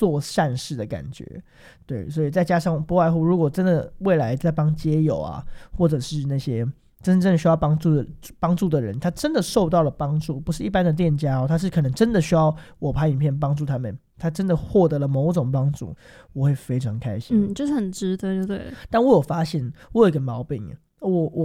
做善事的感觉。对，所以再加上不外乎，如果真的未来在帮街友啊，或者是那些真正需要帮助的人，他真的受到了帮助，不是一般的店家哦，他是可能真的需要我拍影片帮助他们，他真的获得了某种帮助，我会非常开心。 就是很值得，就对了。 但我有发现，我有一个毛病，我